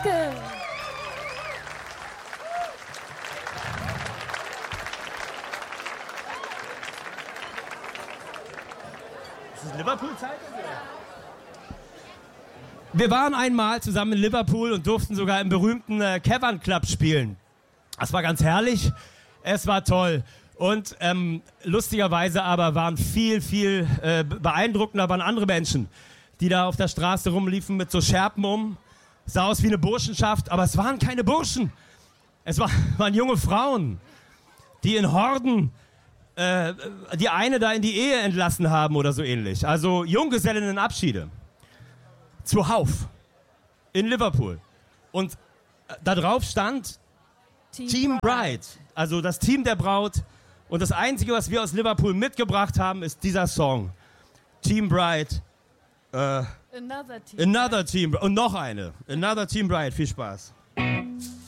Danke. Ist das Liverpool-Zeit? Wir waren einmal zusammen in Liverpool und durften sogar im berühmten Cavern Club spielen. Das war ganz herrlich. Es war toll. Und lustigerweise aber waren viel beeindruckender waren andere Menschen, die da auf der Straße rumliefen mit so Schärpen um. Sah aus wie eine Burschenschaft, aber es waren keine Burschen. Es waren junge Frauen, die in Horden die eine da in die Ehe entlassen haben oder so ähnlich. Also Junggesellinnenabschiede. Zuhauf. In Liverpool. Und da drauf stand Team Bride. Also das Team der Braut. Und das Einzige, was wir aus Liverpool mitgebracht haben, ist dieser Song. Team Bride. Another Team. Und noch eine. Another Team Bride. Viel Spaß.